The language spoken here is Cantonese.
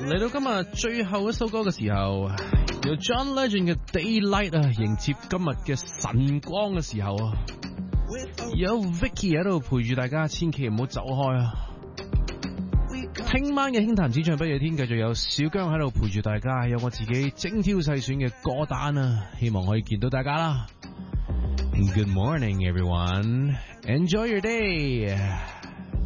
嚟到今日最後一首歌嘅時候，由 John Legend 嘅 Daylight 啊，迎接今日嘅晨光嘅時候啊，有 Vicky 喺度陪住大家，千祈唔好走開啊！聽晚嘅輕彈指唱不夜天繼續有小姜喺度陪住大家，有我自己精挑細選嘅歌單啊，希望可以見到大家啦。Good morning, everyone. Enjoy your day.